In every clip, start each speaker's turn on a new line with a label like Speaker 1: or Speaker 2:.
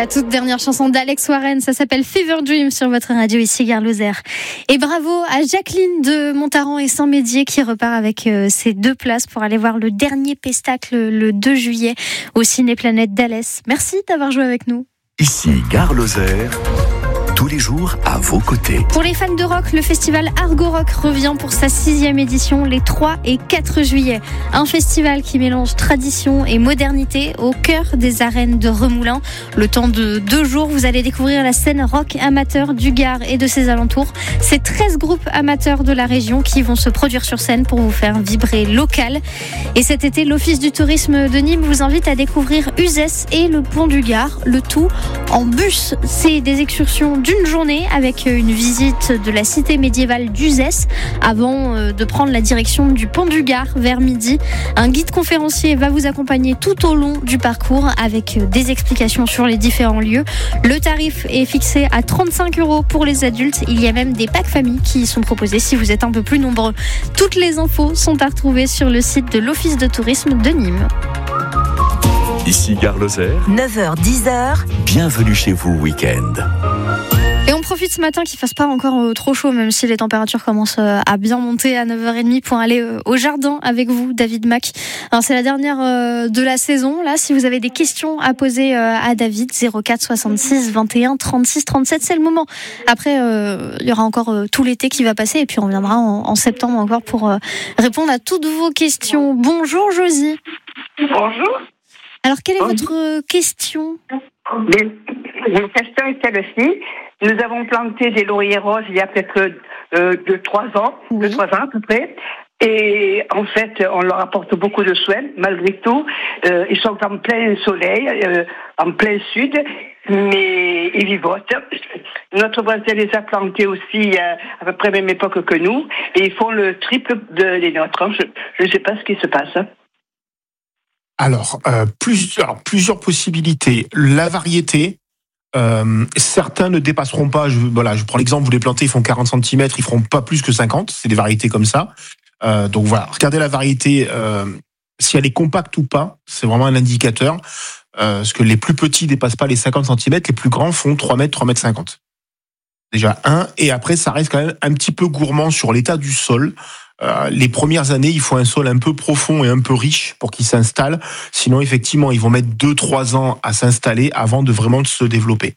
Speaker 1: La toute dernière chanson d'Alex Warren, ça s'appelle Fever Dream sur votre radio ici Gare Lozère. Et bravo à Jacqueline de Montaran et Saint-Médier qui repart avec ses 2 places pour aller voir le dernier Pestacle le 2 juillet au Ciné-Planète d'Alès. Merci d'avoir joué avec nous.
Speaker 2: Ici Gare Lozère, tous les jours à vos côtés.
Speaker 1: Pour les fans de rock, le festival Argo Rock revient pour sa 6e édition les 3 et 4 juillet. Un festival qui mélange tradition et modernité au cœur des arènes de Remoulins. Le temps de 2 jours, vous allez découvrir la scène rock amateur du Gard et de ses alentours. C'est 13 groupes amateurs de la région qui vont se produire sur scène pour vous faire vibrer local. Et cet été, l'Office du tourisme de Nîmes vous invite à découvrir Uzès et le pont du Gard, le tout en bus. C'est des excursions d'une journée avec une visite de la cité médiévale d'Uzès avant de prendre la direction du pont du Gard vers midi. Un guide conférencier va vous accompagner tout au long du parcours avec des explications sur les différents lieux. Le tarif est fixé à 35 € pour les adultes. Il y a même des packs famille qui sont proposés si vous êtes un peu plus nombreux. Toutes les infos sont à retrouver sur le site de l'Office de tourisme de Nîmes.
Speaker 2: Ici Gare Lozère,
Speaker 3: 9h-10h.
Speaker 2: bienvenue chez vous week-end.
Speaker 1: Et on profite ce matin qu'il fasse pas encore trop chaud, même si les températures commencent à bien monter à 9h30 pour aller au jardin avec vous, David Mac. Alors c'est la dernière de la saison. Là, si vous avez des questions à poser à David, 04 66 21 36 37, c'est le moment. Après, il y aura encore tout l'été qui va passer et puis on reviendra en septembre encore pour répondre à toutes vos questions. Bonjour Josie.
Speaker 4: Bonjour.
Speaker 1: Alors quelle est votre question ?
Speaker 4: Mon question est celle-ci. Nous avons planté des lauriers roses il y a peut-être 3 ans,
Speaker 1: Oui.
Speaker 4: 2-3 ans à peu près. Et en fait, on leur apporte beaucoup de soins, malgré tout. Ils sont en plein soleil, en plein sud, mais ils vivotent. Notre voisin les a plantés aussi à peu près à la même époque que nous. Et ils font le triple des nôtres. Je ne sais pas ce qui se passe.
Speaker 5: Alors, plusieurs possibilités. La variété, certains ne dépasseront pas, je prends l'exemple, vous les plantez, ils font 40 cm, ils feront pas plus que 50, c'est des variétés comme ça. Donc voilà, regardez la variété, si elle est compacte ou pas, c'est vraiment un indicateur, parce que les plus petits dépassent pas les 50 cm, les plus grands font 3 mètres, 3 mètres 50. Déjà et après ça reste quand même un petit peu gourmand sur l'état du sol. Les premières années, il faut un sol un peu profond et un peu riche pour qu'il s'installe. Sinon, effectivement, ils vont mettre 2-3 ans à s'installer avant de vraiment se développer.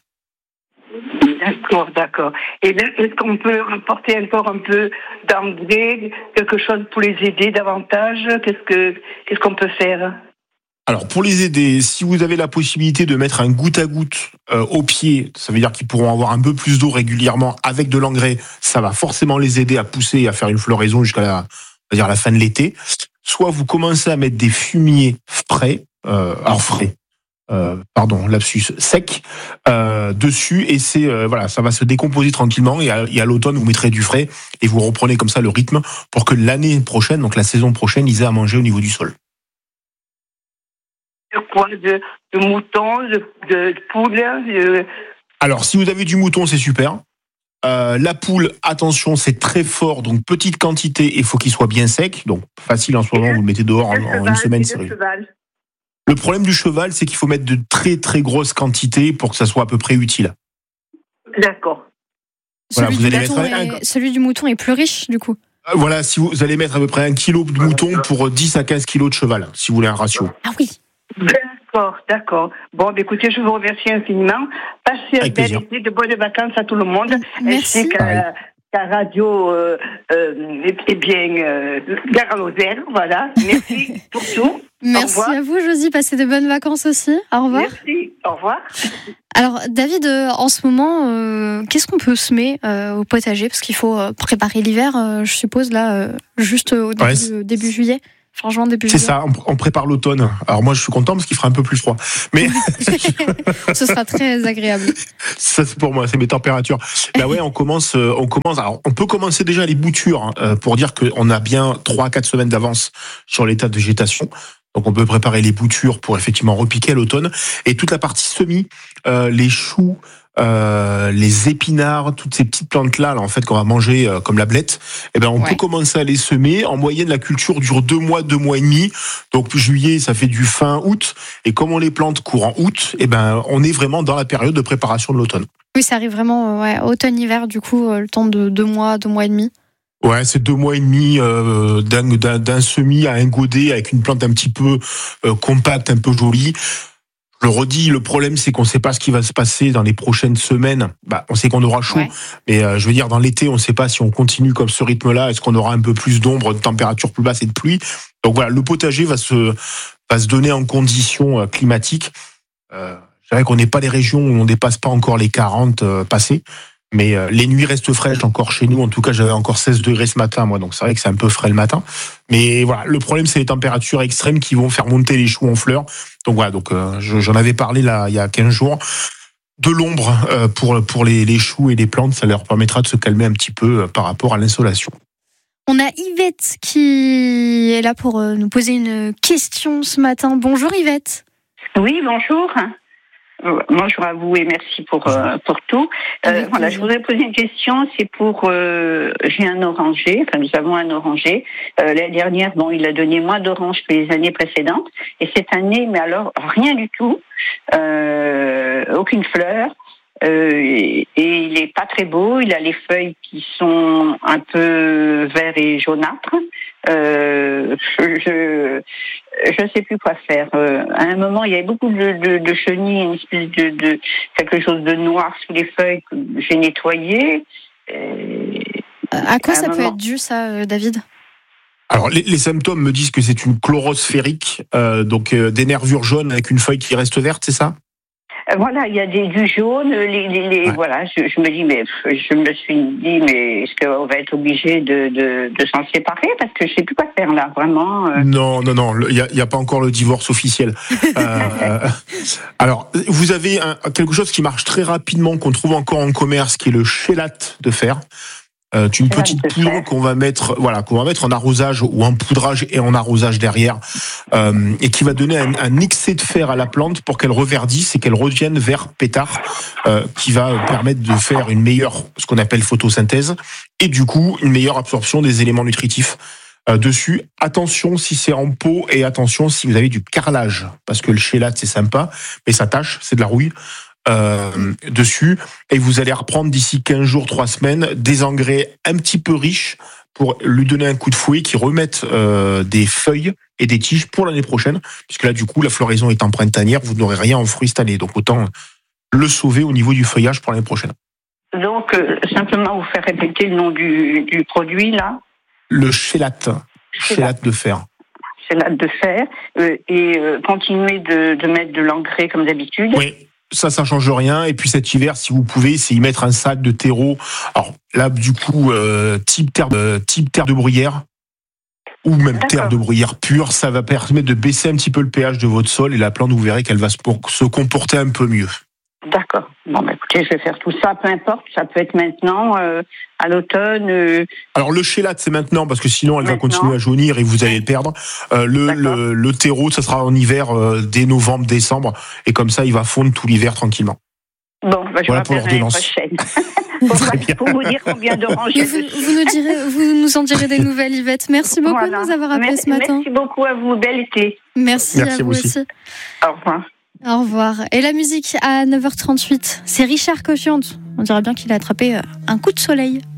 Speaker 4: D'accord. Et là, est-ce qu'on peut apporter encore un peu d'engrais, quelque chose pour les aider davantage ? Qu'est-ce qu'on peut faire ?
Speaker 5: Alors, pour les aider, si vous avez la possibilité de mettre un goutte à goutte au pied, ça veut dire qu'ils pourront avoir un peu plus d'eau régulièrement avec de l'engrais. Ça va forcément les aider à pousser et à faire une floraison jusqu'à la fin de l'été. Soit vous commencez à mettre des fumiers secs dessus et ça va se décomposer tranquillement et à l'automne vous mettrez du frais et vous reprenez comme ça le rythme pour que l'année prochaine, donc la saison prochaine, ils aient à manger au niveau du sol.
Speaker 4: De moutons, de poules
Speaker 5: Alors, si vous avez du mouton, c'est super. La poule, attention, c'est très fort, donc petite quantité, et il faut qu'il soit bien sec. Donc, facile en ce moment, vous le mettez dehors en une semaine, c'est réglé. Le problème du cheval, c'est qu'il faut mettre de très très grosses quantités pour que ça soit à peu près utile.
Speaker 4: D'accord.
Speaker 5: Voilà,
Speaker 1: Celui du mouton est plus riche, du coup.
Speaker 5: Voilà, si vous allez mettre à peu près 1 kilo de mouton pour 10 à 15 kilos de cheval, si vous voulez un ratio.
Speaker 1: Ah oui.
Speaker 4: D'accord. Bon, écoutez, je vous remercie infiniment. Passez un bel été, de bonnes vacances à tout le monde.
Speaker 1: Merci.
Speaker 4: Ainsi qu'à Radio, Gare Lozère, voilà. Merci pour tout.
Speaker 1: Merci à vous, Josie. Passez de bonnes vacances aussi. Au revoir.
Speaker 4: Merci. Au revoir.
Speaker 1: Alors, David, en ce moment, qu'est-ce qu'on peut semer au potager ? Parce qu'il faut préparer l'hiver, je suppose, là, juste au début juillet. Fin juin, début juillet.
Speaker 5: C'est ça, on prépare l'automne. Alors moi, je suis content parce qu'il fera un peu plus froid. Mais
Speaker 1: ce sera très agréable.
Speaker 5: Ça, c'est pour moi, c'est mes températures. Là, ouais, on commence. Alors, on peut commencer déjà les boutures pour dire qu'on a bien 3-4 semaines d'avance sur l'état de végétation. Donc, on peut préparer les boutures pour effectivement repiquer à l'automne. Et toute la partie semis, les choux, les épinards, toutes ces petites plantes-là, en fait, qu'on va manger comme la blette, on peut commencer à les semer. En moyenne, la culture dure 2 mois et demi. Donc juillet, ça fait du fin août. Et comme on les plante courant août, on est vraiment dans la période de préparation de l'automne.
Speaker 1: Oui, ça arrive vraiment automne-hiver, du coup, le temps de 2 mois et demi.
Speaker 5: Ouais, c'est 2 mois et demi d'un semis à un godet avec une plante un petit peu compacte, un peu jolie. Je le redis, le problème c'est qu'on ne sait pas ce qui va se passer dans les prochaines semaines. On sait qu'on aura chaud, mais je veux dire dans l'été, on ne sait pas si on continue comme ce rythme-là. Est-ce qu'on aura un peu plus d'ombre, de température plus basse et de pluie. Donc voilà, le potager va se donner en conditions climatiques. C'est vrai qu'on n'est pas les régions où on dépasse pas encore les 40 passés. Mais les nuits restent fraîches encore chez nous. En tout cas, j'avais encore 16 degrés ce matin, moi. Donc c'est vrai que c'est un peu frais le matin. Mais voilà, le problème, c'est les températures extrêmes qui vont faire monter les choux en fleurs. Donc voilà, j'en avais parlé là il y a 15 jours. De l'ombre pour les choux et les plantes, ça leur permettra de se calmer un petit peu par rapport à l'insolation.
Speaker 1: On a Yvette qui est là pour nous poser une question ce matin. Bonjour Yvette.
Speaker 3: Oui, bonjour. Bonjour à vous et merci pour tout. Voilà, je voudrais poser une question. C'est pour j'ai un oranger. Enfin, nous avons un oranger. L'année dernière, il a donné moins d'oranges que les années précédentes. Et cette année, mais alors rien du tout, aucune fleur. Et il est pas très beau. Il a les feuilles qui sont un peu vert et jaunâtres. Je sais plus quoi faire. À un moment, il y avait beaucoup de chenilles, une espèce de quelque chose de noir sous les feuilles que j'ai nettoyé.
Speaker 1: À quoi ça peut être dû, ça, David ?
Speaker 5: Alors, les symptômes me disent que c'est une chlorose sphérique, donc des nervures jaunes avec une feuille qui reste verte, c'est ça ?
Speaker 3: Voilà, il y a du jaune, voilà, je me dis, mais je me suis dit, mais est-ce qu'on va être obligé de s'en séparer parce que je sais plus quoi faire là, vraiment.
Speaker 5: Non, il y a pas encore le divorce officiel. Alors, vous avez quelque chose qui marche très rapidement, qu'on trouve encore en commerce, qui est le chélate de fer. Une petite poudre qu'on va mettre en arrosage ou en poudrage et en arrosage derrière, et qui va donner un excès de fer à la plante pour qu'elle reverdisse et qu'elle revienne vert pétard, qui va permettre de faire une meilleure, ce qu'on appelle photosynthèse, et du coup une meilleure absorption des éléments nutritifs dessus. Attention si c'est en pot et attention si vous avez du carrelage, parce que le chélate c'est sympa, mais ça tâche, c'est de la rouille. Dessus, et vous allez reprendre d'ici 15 jours, 3 semaines, des engrais un petit peu riches pour lui donner un coup de fouet qui remettent des feuilles et des tiges pour l'année prochaine, puisque là du coup la floraison étant printanière, vous n'aurez rien en fruits cette année, donc autant le sauver au niveau du feuillage pour l'année prochaine.
Speaker 3: Donc simplement vous faire répéter le nom du produit là.
Speaker 5: Le chélate de fer.
Speaker 3: Chélate de fer, et continuer de mettre de l'engrais comme d'habitude.
Speaker 5: Oui. Ça change rien. Et puis cet hiver, si vous pouvez, c'est y mettre un sac de terreau. Alors là, du coup, type terre de bruyère ou même terre de bruyère pure, ça va permettre de baisser un petit peu le pH de votre sol et la plante, vous verrez qu'elle va se comporter un peu mieux.
Speaker 3: D'accord. Bon, écoutez, je vais faire tout ça, peu importe. Ça peut être maintenant, à l'automne.
Speaker 5: Alors le chélate, c'est maintenant parce que sinon elle va continuer à jaunir et vous allez le perdre. Le terreau, ça sera en hiver, dès novembre, décembre, et comme ça, il va fondre tout l'hiver tranquillement.
Speaker 3: Bon, je
Speaker 5: voilà pour l'ordonnance.
Speaker 3: Pour vous dire combien d'oranges.
Speaker 1: Vous nous en direz des nouvelles, Yvette. Merci beaucoup de nous avoir appelés ce matin.
Speaker 3: Merci beaucoup à vous. Bel été.
Speaker 1: Merci à vous aussi.
Speaker 3: Au revoir.
Speaker 1: Au revoir. Et la musique à 9h38, c'est Richard Cochiante. On dirait bien qu'il a attrapé un coup de soleil.